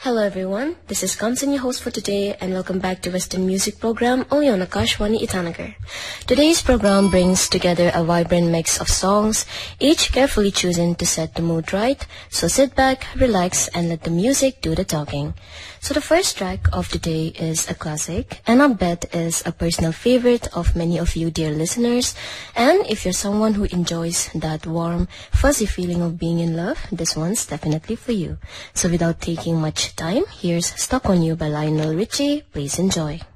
Hello everyone, this is Kamsan, your host for today, and welcome back to Western Music Program only on Akashwani Itanagar. Today's program brings together a vibrant mix of songs, each carefully chosen to set the mood right, so sit back, relax, and let the music do the talking. So the first track of the day is a classic, and I bet is a personal favorite of many of you dear listeners, and if you're someone who enjoys that warm, fuzzy feeling of being in love, this one's definitely for you. So without taking much time, here's Stuck on You by Lionel Richie. Please enjoy.